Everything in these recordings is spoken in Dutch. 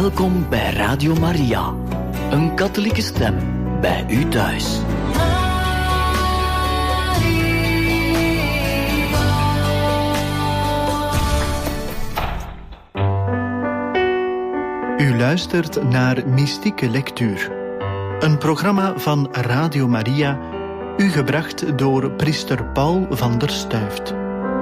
Welkom bij Radio Maria, een katholieke stem bij u thuis. U luistert naar Mystieke Lectuur, een programma van Radio Maria, u gebracht door priester Paul van der Stuyft.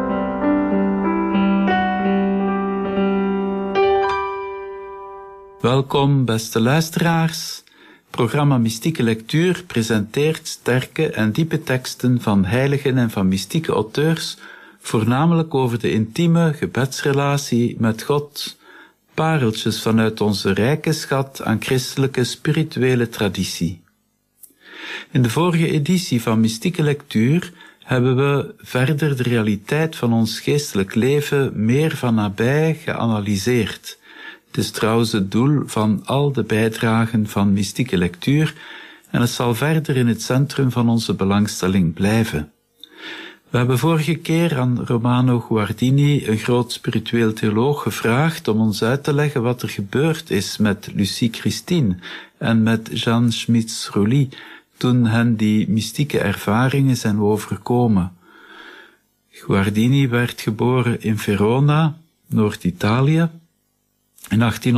Welkom, beste luisteraars. Programma Mystieke Lectuur presenteert sterke en diepe teksten van heiligen en van mystieke auteurs, voornamelijk over de intieme gebedsrelatie met God, pareltjes vanuit onze rijke schat aan christelijke spirituele traditie. In de vorige editie van Mystieke Lectuur hebben we verder de realiteit van ons geestelijk leven meer van nabij geanalyseerd. Het is trouwens het doel van al de bijdragen van Mystieke Lectuur en het zal verder in het centrum van onze belangstelling blijven. We hebben vorige keer aan Romano Guardini, een groot spiritueel theoloog, gevraagd om ons uit te leggen wat er gebeurd is met Lucie Christine en met Jeanne Schmitz-Rouly toen hen die mystieke ervaringen zijn overkomen. Guardini werd geboren in Verona, Noord-Italië, in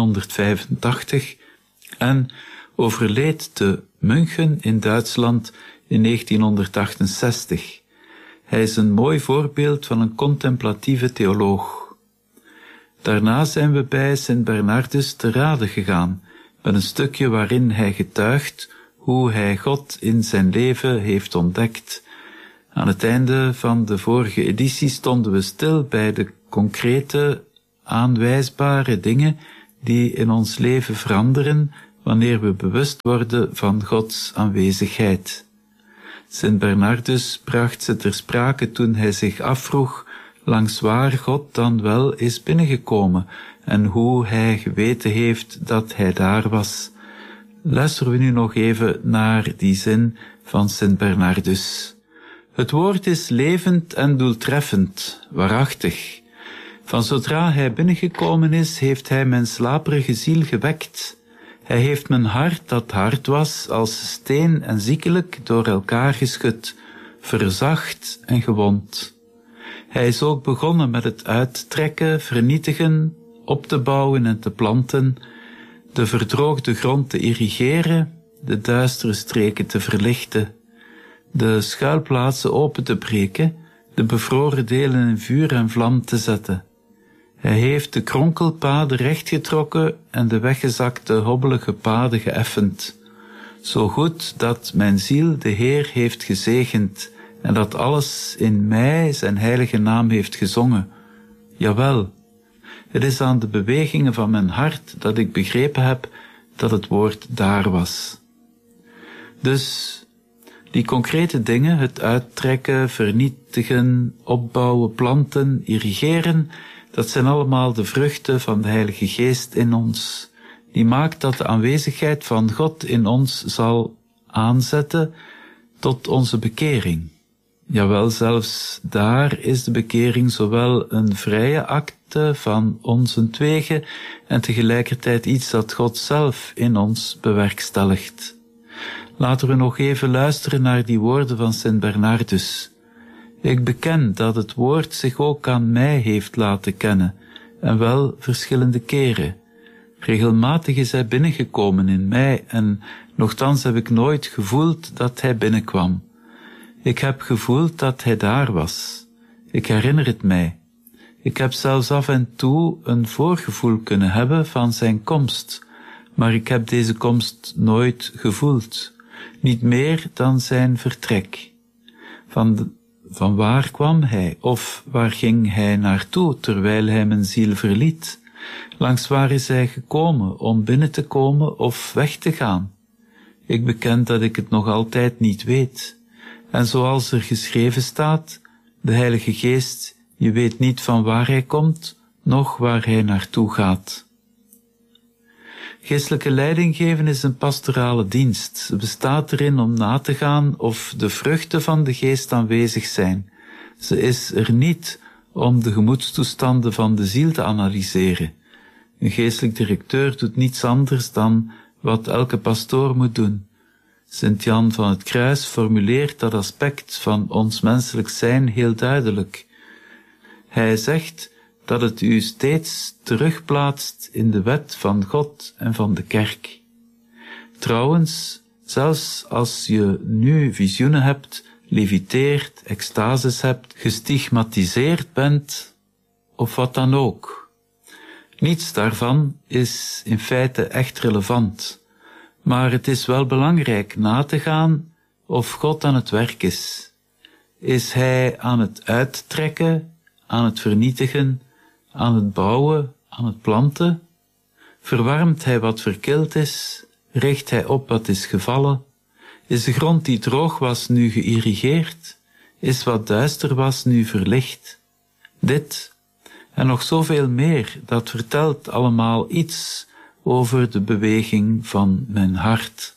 1885 en overleed te München in Duitsland in 1968. Hij is een mooi voorbeeld van een contemplatieve theoloog. Daarna zijn we bij Sint Bernardus te rade gegaan, met een stukje waarin hij getuigt hoe hij God in zijn leven heeft ontdekt. Aan het einde van de vorige editie stonden we stil bij de concrete, aanwijsbare dingen die in ons leven veranderen wanneer we bewust worden van Gods aanwezigheid. Sint Bernardus bracht ze ter sprake toen hij zich afvroeg langs waar God dan wel is binnengekomen en hoe hij geweten heeft dat hij daar was. Luisteren we nu nog even naar die zin van Sint Bernardus. Het woord is levend en doeltreffend, waarachtig. Van zodra hij binnengekomen is, heeft hij mijn slaperige ziel gewekt. Hij heeft mijn hart, dat hard was, als steen en ziekelijk door elkaar geschud, verzacht en gewond. Hij is ook begonnen met het uittrekken, vernietigen, op te bouwen en te planten, de verdroogde grond te irrigeren, de duistere streken te verlichten, de schuilplaatsen open te breken, de bevroren delen in vuur en vlam te zetten. Hij heeft de kronkelpaden rechtgetrokken en de weggezakte hobbelige paden geëffend. Zo goed dat mijn ziel de Heer heeft gezegend en dat alles in mij zijn heilige naam heeft gezongen. Jawel, het is aan de bewegingen van mijn hart dat ik begrepen heb dat het woord daar was. Dus die concrete dingen, het uittrekken, vernietigen, opbouwen, planten, irrigeren, dat zijn allemaal de vruchten van de Heilige Geest in ons. Die maakt dat de aanwezigheid van God in ons zal aanzetten tot onze bekering. Jawel, zelfs daar is de bekering zowel een vrije acte van onzentwege en tegelijkertijd iets dat God zelf in ons bewerkstelligt. Laten we nog even luisteren naar die woorden van Sint Bernardus. Ik beken dat het woord zich ook aan mij heeft laten kennen, en wel verschillende keren. Regelmatig is hij binnengekomen in mij en nochtans heb ik nooit gevoeld dat hij binnenkwam. Ik heb gevoeld dat hij daar was. Ik herinner het mij. Ik heb zelfs af en toe een voorgevoel kunnen hebben van zijn komst, maar ik heb deze komst nooit gevoeld. Niet meer dan zijn vertrek. Van waar kwam hij, of waar ging hij naartoe terwijl hij mijn ziel verliet? Langs waar is hij gekomen om binnen te komen of weg te gaan? Ik beken dat ik het nog altijd niet weet. En zoals er geschreven staat, de Heilige Geest, je weet niet van waar hij komt, noch waar hij naartoe gaat. Geestelijke leiding geven is een pastorale dienst. Ze bestaat erin om na te gaan of de vruchten van de geest aanwezig zijn. Ze is er niet om de gemoedstoestanden van de ziel te analyseren. Een geestelijk directeur doet niets anders dan wat elke pastoor moet doen. Sint Jan van het Kruis formuleert dat aspect van ons menselijk zijn heel duidelijk. Hij zegt dat het u steeds terugplaatst in de wet van God en van de kerk. Trouwens, zelfs als je nu visioenen hebt, leviteert, extases hebt, gestigmatiseerd bent, of wat dan ook. Niets daarvan is in feite echt relevant, maar het is wel belangrijk na te gaan of God aan het werk is. Is Hij aan het uittrekken, aan het vernietigen, aan het bouwen, aan het planten? Verwarmt Hij wat verkild is? Richt Hij op wat is gevallen? Is de grond die droog was nu geïrrigeerd? Is wat duister was nu verlicht? Dit en nog zoveel meer, dat vertelt allemaal iets over de beweging van mijn hart.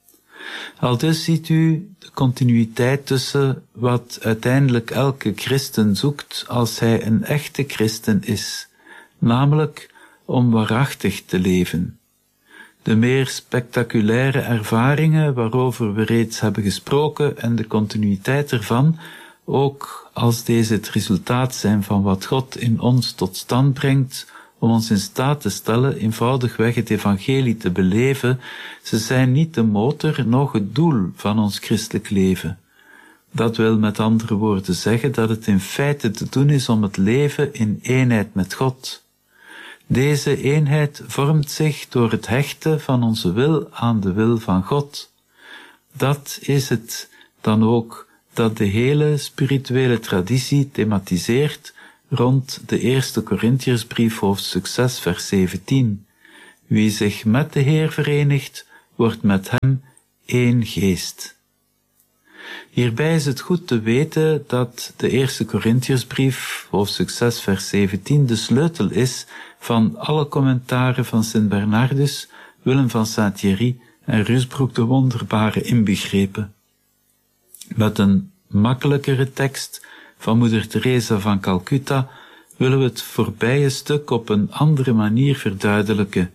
Aldus ziet u de continuïteit tussen wat uiteindelijk elke christen zoekt als hij een echte christen is, namelijk om waarachtig te leven. De meer spectaculaire ervaringen waarover we reeds hebben gesproken en de continuïteit ervan, ook als deze het resultaat zijn van wat God in ons tot stand brengt, om ons in staat te stellen eenvoudigweg het evangelie te beleven, ze zijn niet de motor, noch het doel van ons christelijk leven. Dat wil met andere woorden zeggen dat het in feite te doen is om het leven in eenheid met God. Deze eenheid vormt zich door het hechten van onze wil aan de wil van God. Dat is het dan ook dat de hele spirituele traditie thematiseert rond de eerste Korintiersbrief hoofdstuk 6 vers 17. Wie zich met de Heer verenigt, wordt met hem één geest. Hierbij is het goed te weten dat de eerste Korintiersbrief hoofdstuk 6 vers 17 de sleutel is van alle commentaren van Sint Bernardus, Willem van Saint-Thierry en Rusbroek de Wonderbare inbegrepen. Met een makkelijkere tekst van moeder Teresa van Calcutta willen we het voorbije stuk op een andere manier verduidelijken.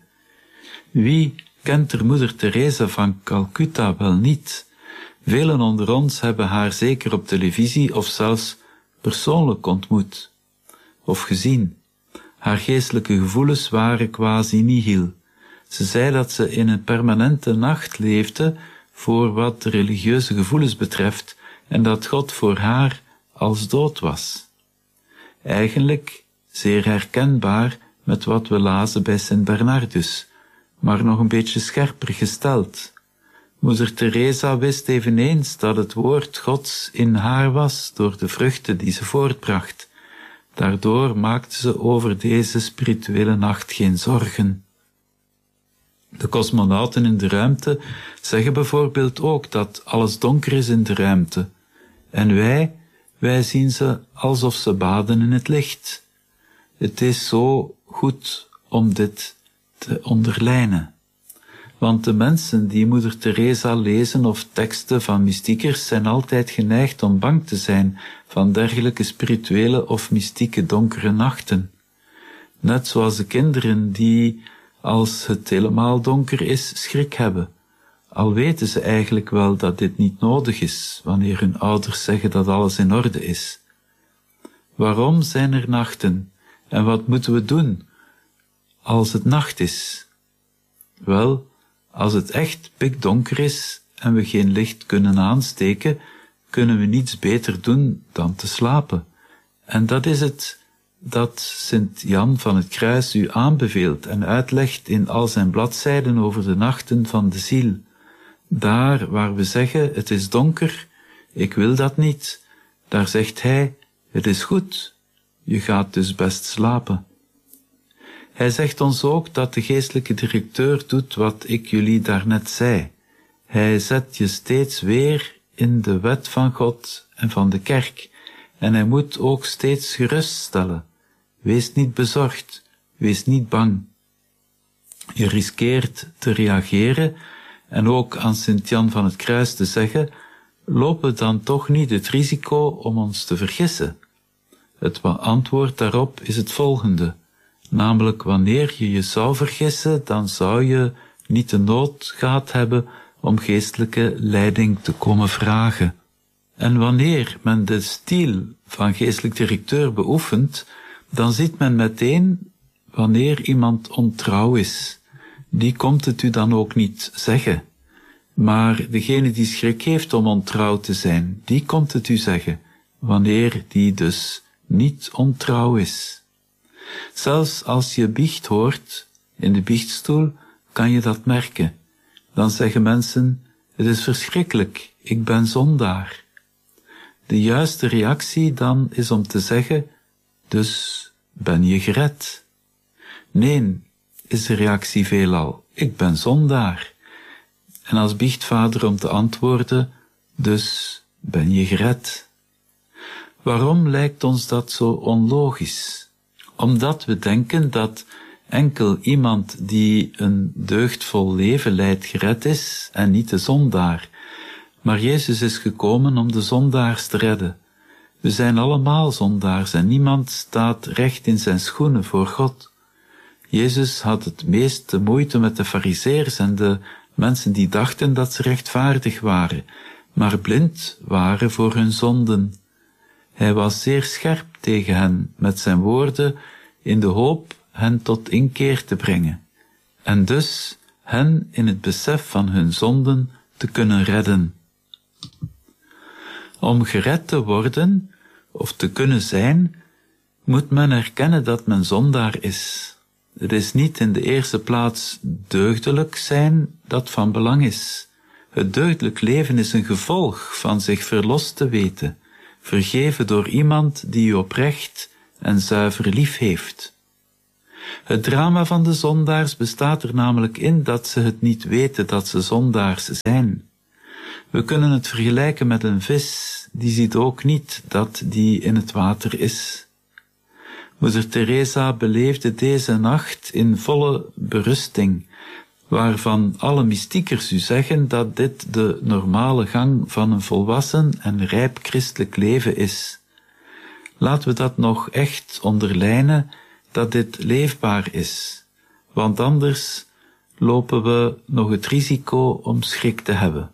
Wie kent er moeder Teresa van Calcutta wel niet? Velen onder ons hebben haar zeker op televisie of zelfs persoonlijk ontmoet of gezien. Haar geestelijke gevoelens waren quasi nihil. Ze zei dat ze in een permanente nacht leefde voor wat de religieuze gevoelens betreft en dat God voor haar als dood was. Eigenlijk zeer herkenbaar met wat we lazen bij Sint Bernardus, maar nog een beetje scherper gesteld. Moeder Teresa wist eveneens dat het woord Gods in haar was door de vruchten die ze voortbracht. Daardoor maakte ze over deze spirituele nacht geen zorgen. De cosmonauten in de ruimte zeggen bijvoorbeeld ook dat alles donker is in de ruimte. En wij zien ze alsof ze baden in het licht. Het is zo goed om dit te onderlijnen. Want de mensen die moeder Teresa lezen of teksten van mystiekers zijn altijd geneigd om bang te zijn van dergelijke spirituele of mystieke donkere nachten. Net zoals de kinderen die, als het helemaal donker is, schrik hebben. Al weten ze eigenlijk wel dat dit niet nodig is, wanneer hun ouders zeggen dat alles in orde is. Waarom zijn er nachten? En wat moeten we doen als het nacht is? Wel, als het echt pikdonker is en we geen licht kunnen aansteken, kunnen we niets beter doen dan te slapen. En dat is het dat Sint Jan van het Kruis u aanbeveelt en uitlegt in al zijn bladzijden over de nachten van de ziel. Daar waar we zeggen, het is donker, ik wil dat niet, daar zegt hij, het is goed, je gaat dus best slapen. Hij zegt ons ook dat de geestelijke directeur doet wat ik jullie daarnet zei. Hij zet je steeds weer in de wet van God en van de kerk, en hij moet ook steeds geruststellen. Wees niet bezorgd, wees niet bang. Je riskeert te reageren en ook aan Sint Jan van het Kruis te zeggen, lopen dan toch niet het risico om ons te vergissen? Het antwoord daarop is het volgende. Namelijk, wanneer je je zou vergissen, dan zou je niet de nood gehad hebben om geestelijke leiding te komen vragen. En wanneer men de stiel van geestelijk directeur beoefent, dan ziet men meteen wanneer iemand ontrouw is. Die komt het u dan ook niet zeggen. Maar degene die schrik heeft om ontrouw te zijn, die komt het u zeggen, wanneer die dus niet ontrouw is. Zelfs als je biecht hoort, in de biechtstoel, kan je dat merken. Dan zeggen mensen, het is verschrikkelijk, ik ben zondaar. De juiste reactie dan is om te zeggen, dus ben je gered? Nee, is de reactie veelal, ik ben zondaar. En als biechtvader om te antwoorden, dus ben je gered. Waarom lijkt ons dat zo onlogisch? Omdat we denken dat enkel iemand die een deugdvol leven leidt gered is en niet de zondaar. Maar Jezus is gekomen om de zondaars te redden. We zijn allemaal zondaars en niemand staat recht in zijn schoenen voor God. Jezus had het meeste moeite met de farizeërs en de mensen die dachten dat ze rechtvaardig waren, maar blind waren voor hun zonden. Hij was zeer scherp tegen hen met zijn woorden in de hoop hen tot inkeer te brengen en dus hen in het besef van hun zonden te kunnen redden. Om gered te worden of te kunnen zijn, moet men erkennen dat men zondaar is. Het is niet in de eerste plaats deugdelijk zijn dat van belang is. Het deugdelijk leven is een gevolg van zich verlost te weten, vergeven door iemand die u oprecht en zuiver lief heeft. Het drama van de zondaars bestaat er namelijk in dat ze het niet weten dat ze zondaars zijn. We kunnen het vergelijken met een vis, die ziet ook niet dat die in het water is. Moeder Teresa beleefde deze nacht in volle berusting, waarvan alle mystiekers u zeggen dat dit de normale gang van een volwassen en rijp christelijk leven is. Laten we dat nog echt onderlijnen, dat dit leefbaar is, want anders lopen we nog het risico om schrik te hebben.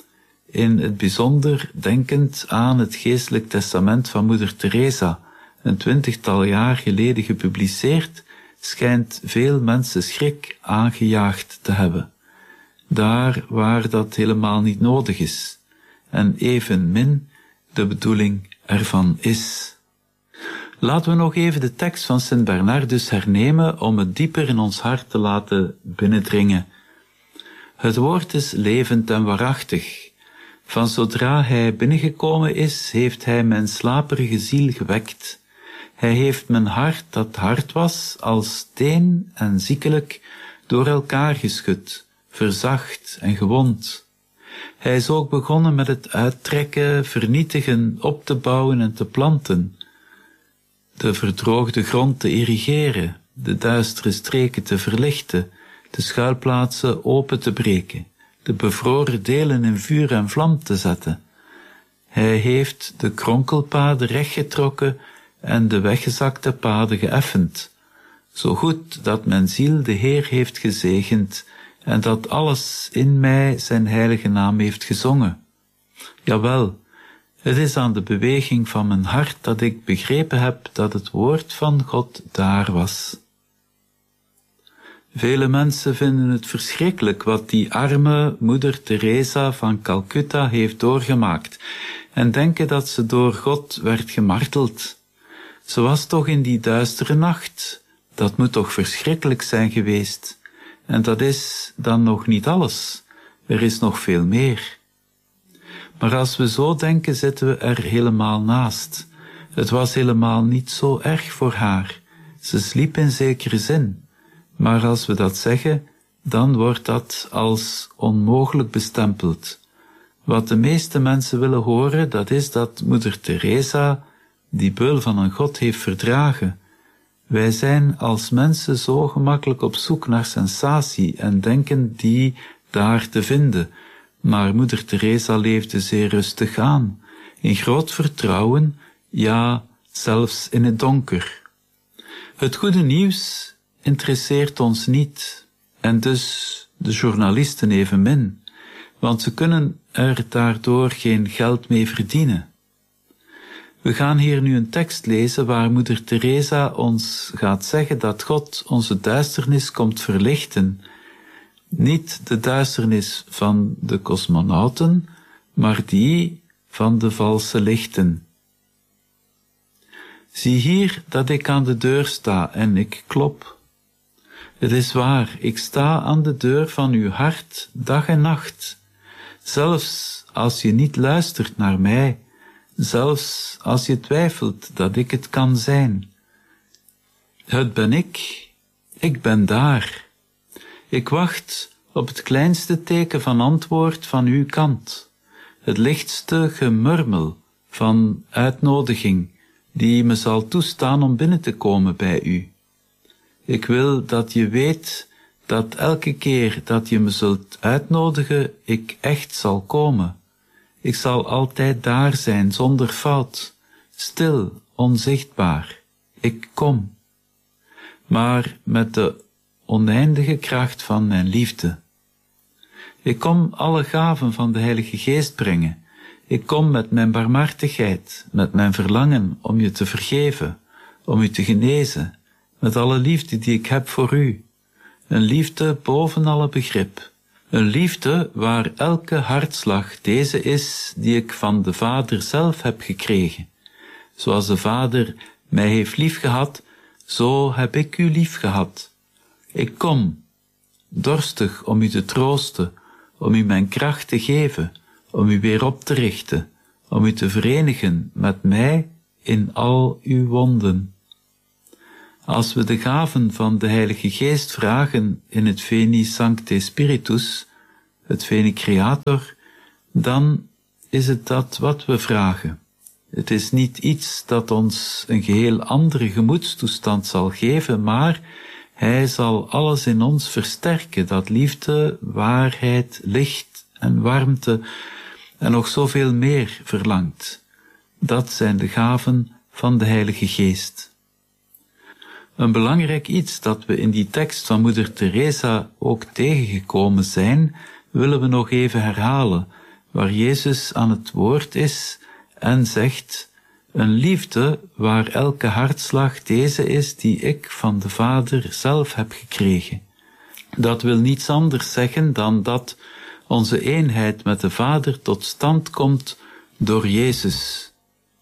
In het bijzonder denkend aan het geestelijk testament van Moeder Teresa, een 20-tal jaar geleden gepubliceerd, schijnt veel mensen schrik aangejaagd te hebben. Daar waar dat helemaal niet nodig is, en evenmin de bedoeling ervan is. Laten we nog even de tekst van Sint Bernardus hernemen om het dieper in ons hart te laten binnendringen. Het woord is levend en waarachtig. Van zodra hij binnengekomen is, heeft hij mijn slaperige ziel gewekt. Hij heeft mijn hart, dat hard was, als steen en ziekelijk, door elkaar geschud, verzacht en gewond. Hij is ook begonnen met het uittrekken, vernietigen, op te bouwen en te planten, de verdroogde grond te irrigeren, de duistere streken te verlichten, de schuilplaatsen open te breken, de bevroren delen in vuur en vlam te zetten. Hij heeft de kronkelpaden rechtgetrokken en de weggezakte paden geëffend, zo goed dat mijn ziel de Heer heeft gezegend en dat alles in mij zijn heilige naam heeft gezongen. Jawel, het is aan de beweging van mijn hart dat ik begrepen heb dat het woord van God daar was. Vele mensen vinden het verschrikkelijk wat die arme Moeder Teresa van Calcutta heeft doorgemaakt en denken dat ze door God werd gemarteld. Ze was toch in die duistere nacht. Dat moet toch verschrikkelijk zijn geweest. En dat is dan nog niet alles. Er is nog veel meer. Maar als we zo denken, zitten we er helemaal naast. Het was helemaal niet zo erg voor haar. Ze sliep in zekere zin. Maar als we dat zeggen, dan wordt dat als onmogelijk bestempeld. Wat de meeste mensen willen horen, dat is dat Moeder Teresa die beul van een God heeft verdragen. Wij zijn als mensen zo gemakkelijk op zoek naar sensatie en denken die daar te vinden. Maar Moeder Teresa leefde zeer rustig aan, in groot vertrouwen, ja, zelfs in het donker. Het goede nieuws interesseert ons niet, en dus de journalisten evenmin, want ze kunnen er daardoor geen geld mee verdienen. We gaan hier nu een tekst lezen waar moeder Teresa ons gaat zeggen dat God onze duisternis komt verlichten. Niet de duisternis van de cosmonauten, maar die van de valse lichten. Zie hier dat ik aan de deur sta en ik klop. Het is waar, ik sta aan de deur van uw hart dag en nacht. Zelfs als je niet luistert naar mij, zelfs als je twijfelt dat ik het kan zijn. Het ben ik ben daar. Ik wacht op het kleinste teken van antwoord van uw kant, het lichtste gemurmel van uitnodiging die me zal toestaan om binnen te komen bij u. Ik wil dat je weet dat elke keer dat je me zult uitnodigen, ik echt zal komen. Ik zal altijd daar zijn, zonder fout, stil, onzichtbaar. Ik kom. Maar met de oneindige kracht van mijn liefde. Ik kom alle gaven van de Heilige Geest brengen. Ik kom met mijn barmhartigheid, met mijn verlangen om je te vergeven, om u te genezen, met alle liefde die ik heb voor u. Een liefde boven alle begrip. Een liefde waar elke hartslag deze is die ik van de Vader zelf heb gekregen. Zoals de Vader mij heeft liefgehad, zo heb ik u liefgehad. Ik kom, dorstig om u te troosten, om u mijn kracht te geven, om u weer op te richten, om u te verenigen met mij in al uw wonden. Als we de gaven van de Heilige Geest vragen in het Veni Sancte Spiritus, het Veni Creator, dan is het dat wat we vragen. Het is niet iets dat ons een geheel andere gemoedstoestand zal geven, maar Hij zal alles in ons versterken, dat liefde, waarheid, licht en warmte en nog zoveel meer verlangt. Dat zijn de gaven van de Heilige Geest. Een belangrijk iets dat we in die tekst van moeder Teresa ook tegengekomen zijn, willen we nog even herhalen, waar Jezus aan het woord is en zegt: een liefde waar elke hartslag deze is die ik van de Vader zelf heb gekregen. Dat wil niets anders zeggen dan dat onze eenheid met de Vader tot stand komt door Jezus.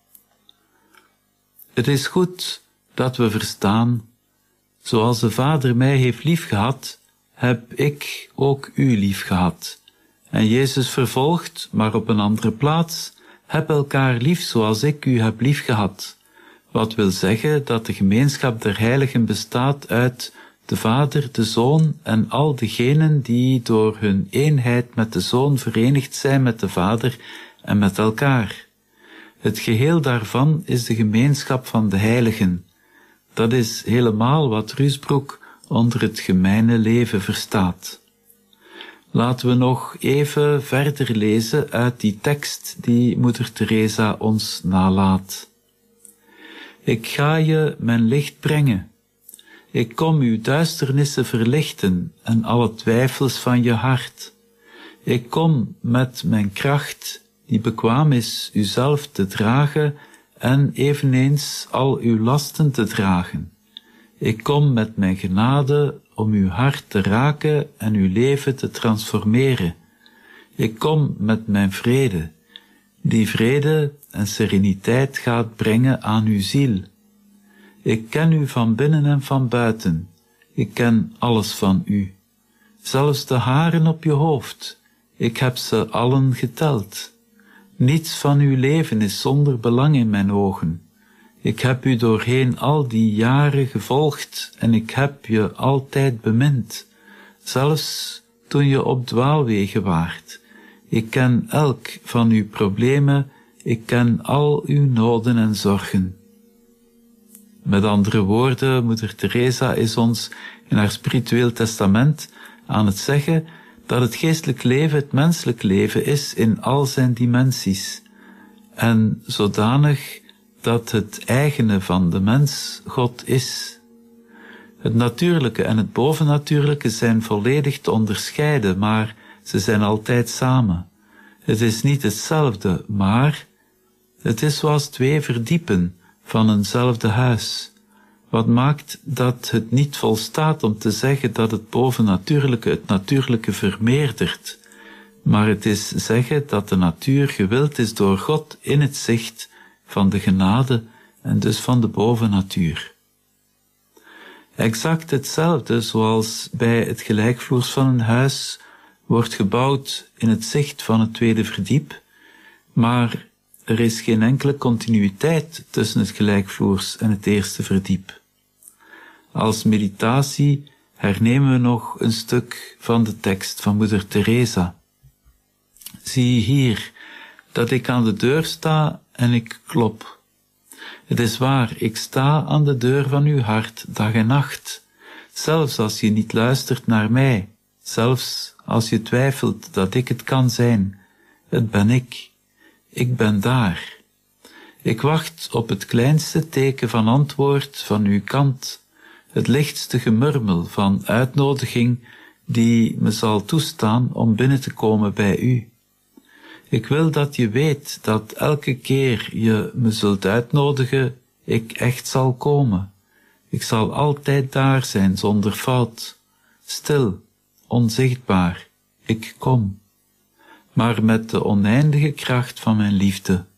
Het is goed dat we verstaan: zoals de Vader mij heeft liefgehad, heb ik ook u liefgehad. En Jezus vervolgt, maar op een andere plaats: heb elkaar lief zoals ik u heb liefgehad. Wat wil zeggen dat de gemeenschap der heiligen bestaat uit de Vader, de Zoon en al degenen die door hun eenheid met de Zoon verenigd zijn met de Vader en met elkaar. Het geheel daarvan is de gemeenschap van de heiligen. Dat is helemaal wat Ruusbroek onder het gemeene leven verstaat. Laten we nog even verder lezen uit die tekst die moeder Teresa ons nalaat. Ik ga je mijn licht brengen. Ik kom uw duisternissen verlichten en alle twijfels van je hart. Ik kom met mijn kracht, die bekwaam is uzelf te dragen en eveneens al uw lasten te dragen. Ik kom met mijn genade om uw hart te raken en uw leven te transformeren. Ik kom met mijn vrede, die vrede en sereniteit gaat brengen aan uw ziel. Ik ken u van binnen en van buiten. Ik ken alles van u. Zelfs de haren op je hoofd. Ik heb ze allen geteld. Niets van uw leven is zonder belang in mijn ogen. Ik heb u doorheen al die jaren gevolgd en ik heb je altijd bemind, zelfs toen je op dwaalwegen waart. Ik ken elk van uw problemen, ik ken al uw noden en zorgen. Met andere woorden, moeder Teresa is ons in haar spiritueel testament aan het zeggen dat het geestelijk leven het menselijk leven is in al zijn dimensies, en zodanig dat het eigene van de mens God is. Het natuurlijke en het bovennatuurlijke zijn volledig te onderscheiden, maar ze zijn altijd samen. Het is niet hetzelfde, maar het is zoals twee verdiepen van eenzelfde huis. Wat maakt dat het niet volstaat om te zeggen dat het bovennatuurlijke het natuurlijke vermeerdert, maar het is zeggen dat de natuur gewild is door God in het zicht van de genade en dus van de bovennatuur. Exact hetzelfde zoals bij het gelijkvloers van een huis wordt gebouwd in het zicht van het tweede verdiep, maar er is geen enkele continuïteit tussen het gelijkvloers en het eerste verdiep. Als meditatie hernemen we nog een stuk van de tekst van moeder Teresa. Zie hier dat ik aan de deur sta en ik klop. Het is waar, ik sta aan de deur van uw hart dag en nacht, zelfs als je niet luistert naar mij, zelfs als je twijfelt dat ik het kan zijn. Het ben ik ben daar. Ik wacht op het kleinste teken van antwoord van uw kant, het lichtste gemurmel van uitnodiging die me zal toestaan om binnen te komen bij u. Ik wil dat je weet dat elke keer je me zult uitnodigen, ik echt zal komen. Ik zal altijd daar zijn zonder fout, stil, onzichtbaar, ik kom, maar met de oneindige kracht van mijn liefde.